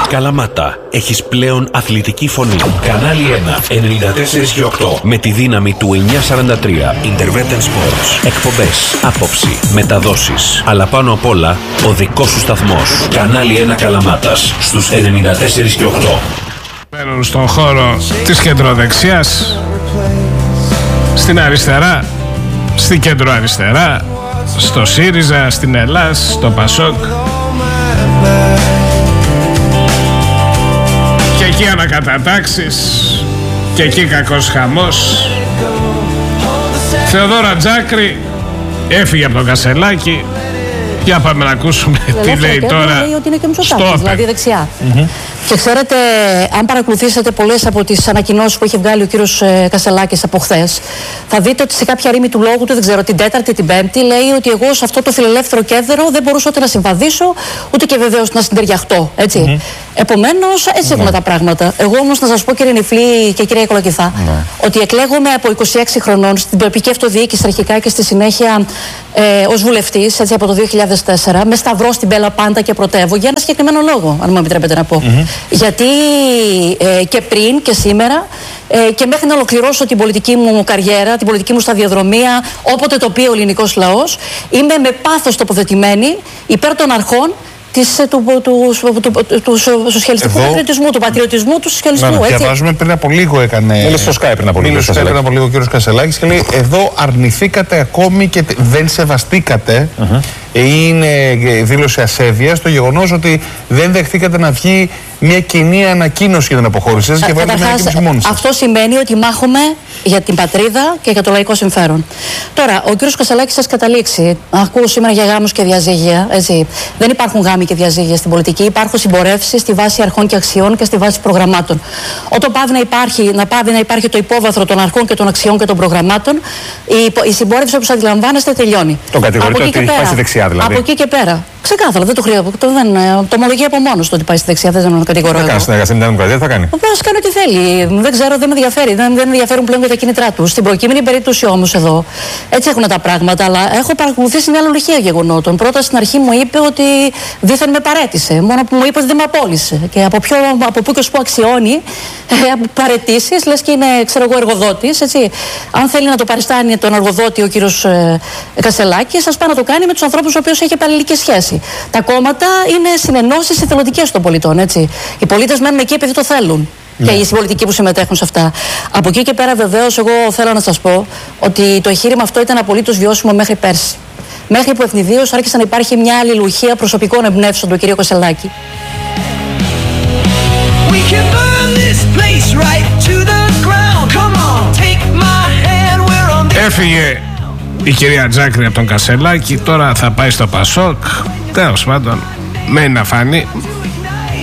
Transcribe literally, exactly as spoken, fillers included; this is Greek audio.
Καλαμάτα, έχεις πλέον αθλητική φωνή. Κανάλι ένα, ενενήντα τέσσερα και οκτώ. Με τη δύναμη του εννιακόσια σαράντα τρία. Intervention Sports. Εκπομπές, άποψη, μεταδόσεις. Αλλά πάνω απ' όλα, ο δικός σου σταθμός. Κανάλι ένα Καλαμάτας, στους ενενήντα τέσσερα και οκτώ. Μένουν στον χώρο της κεντροδεξιάς, στην αριστερά, στην κεντροαριστερά, στο ΣΥΡΙΖΑ, στην Ελλάς, στο ΠΑΣΟΚ. Και εκεί ανακατατάξεις, και εκεί κακός χαμός. Θεοδόρα Τζάκρη έφυγε από το Κασελάκι. Για πάμε να ακούσουμε τι λέει τώρα. Λέει ότι είναι και Μητσοτάκης, δηλαδή δεξιά. Mm-hmm. Και ξέρετε, αν παρακολουθήσετε πολλές από τις ανακοινώσεις που είχε βγάλει ο κύριος Κασελάκης από χθες, θα δείτε ότι σε κάποια ρήμη του λόγου του, δεν ξέρω, την Τέταρτη, την Πέμπτη, λέει ότι εγώ σε αυτό το φιλελεύθερο κέντρο δεν μπορούσα ούτε να συμβαδίσω, ούτε και βεβαίως να συντεριαχτώ. Έτσι. Mm-hmm. Επομένως, έτσι έχουν mm-hmm. τα πράγματα. Εγώ όμως να σας πω, κύριε Νιφλή και κυρία Κολοκυθά, mm-hmm. ότι εκλέγομαι από είκοσι έξι χρονών στην τοπική αυτοδιοίκηση αρχικά και στη συνέχεια ε, ως βουλευτής, έτσι, από το δύο χιλιάδες τέσσερα, με σταυρό στην Μπέλα πάντα και πρωτεύω για ένα συγκεκριμένο λόγο, αν μου επιτρέπετε να πω. Mm-hmm. Γιατί ε, και πριν και σήμερα ε, και μέχρι να ολοκληρώσω την πολιτική μου καριέρα, την πολιτική μου σταδιοδρομία, όποτε το πει ο ελληνικός λαός, είμαι με πάθος τοποθετημένη υπέρ των αρχών της, του, του, του, του, του, του σοσιαλιστικού πατριωτισμού, του πατριωτισμού του σοσιαλισμού. Ναι, διαβάζουμε πριν από λίγο έκανε. Μίλησε στο Skype πριν από λίγο. Μίλησε στο Skype πριν από λίγο ο κύριος Κασελάκης και λέει: εδώ αρνηθήκατε ακόμη και δεν σεβαστήκατε. Uh-huh. Είναι δήλωση ασέβειας το γεγονός ότι δεν δεχτήκατε να βγει μια κοινή ανακοίνωση για την αποχώρηση σας και βάλετε μια ανακοίνωση μόνοι σας. Αυτό σημαίνει ότι μάχομαι για την πατρίδα και για το λαϊκό συμφέρον. Τώρα, ο κύριος Κασελάκης σας καταλήξει. Ακούω σήμερα για γάμους και διαζύγια. Έτσι. Δεν υπάρχουν γάμοι και διαζύγια στην πολιτική. Υπάρχουν συμπορεύσεις στη βάση αρχών και αξιών και στη βάση προγραμμάτων. Όταν πάβει να υπάρχει, να πάβει να υπάρχει το υπόβαθρο των αρχών και των αξιών και των προγραμμάτων, η, η συμπόρευση, όπως αντιλαμβάνεστε, τελειώνει. Το κατηγορείτε ότι έχει πάει στη δεξιά, δηλαδή. Από εκεί και πέρα. Ξεκάθαρα, δεν το χρειάζεται. Το, δεν, το ομολογεί από μόνο του ότι πάει στη δεξιά. Δεν τον κατηγορώ. Θα κάνει συνεργασία με την Δημοκρατία, θα κάνει. Βέβαια, κάνει ό,τι θέλει. Δεν ξέρω, δεν με ενδιαφέρει. Δεν, δεν με ενδιαφέρουν πλέον για τα κίνητρά του. Στην προκείμενη περίπτωση όμως εδώ, έτσι έχουν τα πράγματα. Αλλά έχω παρακολουθήσει μια αλληλουχία γεγονότων. Πρώτα στην αρχή μου είπε ότι δίθεν με παρέτησε. Μόνο που μου είπε ότι δεν με απόλυσε. Και από, ποιο, από πού και ως πού αξιώνει ε, παρετήσεις, λες και είναι, ξέρω εγώ, εργοδότης. Αν θέλει να το παριστάνει τον εργοδότη ο κύριος ε, Κασελάκης, ας πάει να το κάνει με τους ανθρώπους με οποίους έχει επαλληλική σχέση. Τα κόμματα είναι συνενώσεις εθελοντικές των πολιτών. Έτσι. Οι πολίτες μένουν εκεί επειδή το θέλουν. Ναι. Και οι συμπολιτικοί που συμμετέχουν σε αυτά. Από εκεί και πέρα, βεβαίως, εγώ θέλω να σας πω ότι το εγχείρημα αυτό ήταν απολύτως βιώσιμο μέχρι πέρσι. Μέχρι που ευνηδίως άρχισε να υπάρχει μια αλληλουχία προσωπικών εμπνεύσεων του κ. Κασελάκη. Έφυγε η κυρία Τζάκρη από τον Κασελάκη, τώρα θα πάει στο ΠΑΣΟΚ. Τέλος πάντων, μένει να φανεί.